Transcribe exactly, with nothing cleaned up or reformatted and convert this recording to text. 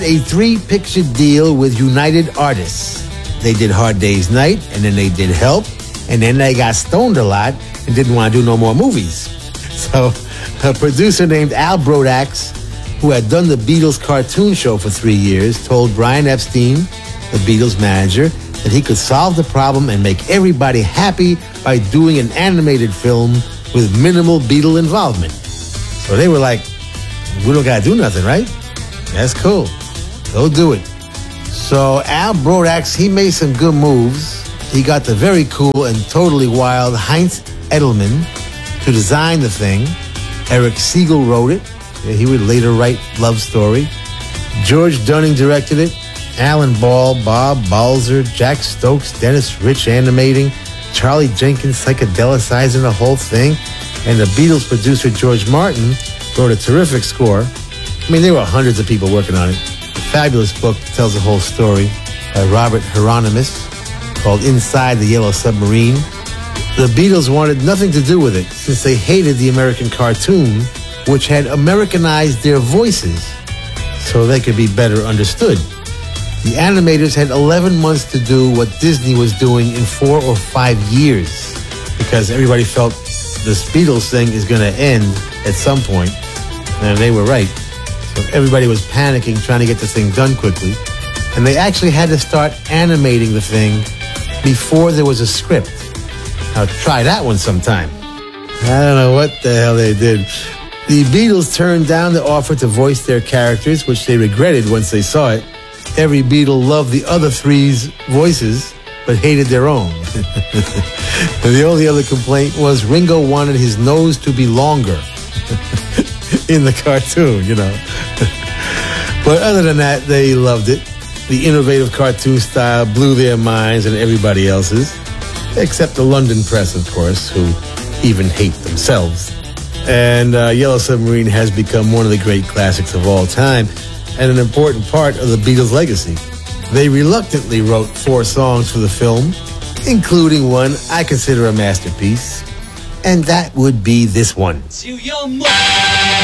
a three-picture deal with United Artists. They did Hard Day's Night, and then they did Help, and then they got stoned a lot and didn't want to do no more movies. So a producer named Al Brodax, who had done the Beatles cartoon show for three years, told Brian Epstein, the Beatles manager, that he could solve the problem and make everybody happy by doing an animated film with minimal Beatle involvement. So they were like, we don't gotta do nothing, right? That's cool. Go do it. So Al Brodax, he made some good moves. He got the very cool and totally wild Heinz Edelman to design the thing. Eric Siegel wrote it. He would later write Love Story. George Dunning directed it. Alan Ball, Bob Balzer, Jack Stokes, Dennis Rich animating, Charlie Jenkins psychedelicizing the whole thing, and the Beatles producer George Martin wrote a terrific score. I mean, there were hundreds of people working on it. A fabulous book tells the whole story by Robert Hieronymus called Inside the Yellow Submarine. The Beatles wanted nothing to do with it since they hated the American cartoon, which had Americanized their voices so they could be better understood. The animators had eleven months to do what Disney was doing in four or five years because everybody felt this Beatles thing is going to end at some point, and they were right. So everybody was panicking, trying to get this thing done quickly, and they actually had to start animating the thing before there was a script. Now try that one sometime. I don't know what the hell they did. The Beatles turned down the offer to voice their characters, which they regretted once they saw it. Every Beatle loved the other three's voices, but hated their own. The only other complaint was Ringo wanted his nose to be longer in the cartoon, you know. But other than that, they loved it. The innovative cartoon style blew their minds and everybody else's, except the London press, of course, who even hate themselves. And uh, Yellow Submarine has become one of the great classics of all time and an important part of the Beatles' legacy. They reluctantly wrote four songs for the film, including one I consider a masterpiece, and that would be this one.